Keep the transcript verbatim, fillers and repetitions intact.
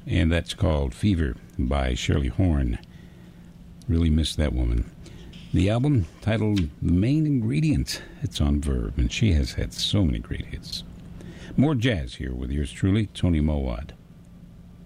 and that's called Fever by Shirley Horn. Really miss that woman. The album titled The Main Ingredient. It's on Verve, and she has had so many great hits. More jazz here with yours truly, Tony Mowat.